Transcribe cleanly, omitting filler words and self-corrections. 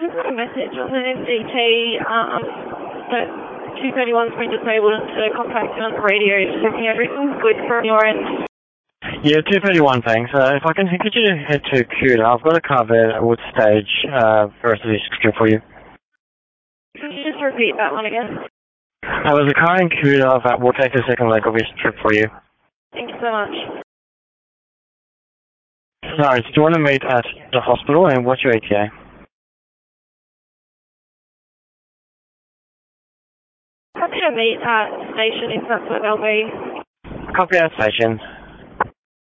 just got a message on an MDT that 231's been disabled to contact you on the radio. Checking everything's good from your end. Yeah, 231, thanks. If I can get you to head to CUDA, I've got a car there at Woodstage for the rest of this trip for you. Can you just repeat that one again? There was a car in CUDA that will take the second leg of this trip for you. Thank you so much. Sorry, do you want to meet at the hospital, and what's your ETA? Happy to meet at the station if that's what they'll be. Copy at station.